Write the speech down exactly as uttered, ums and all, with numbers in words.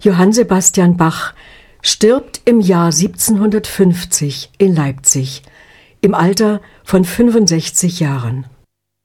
Johann Sebastian Bach stirbt im Jahr siebzehnhundertfünfzig in Leipzig im Alter von fünfundsechzig Jahren.